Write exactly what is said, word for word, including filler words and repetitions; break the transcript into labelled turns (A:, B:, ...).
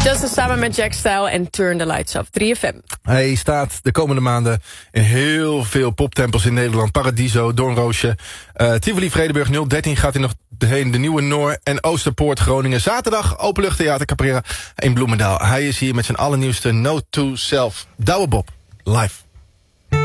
A: Just samen met Jack Style en Turn the Lights Off, drie F M.
B: Hij staat de komende maanden in heel veel poptempels in Nederland. Paradiso, Doornroosje, uh, Tivoli, Vredenburg, nul dertien gaat hij nog heen. De Nieuwe Noor en Oosterpoort, Groningen. Zaterdag, Openluchttheater Caprera in Bloemendaal. Hij is hier met zijn allernieuwste Note to Self. Douwe Bob, live.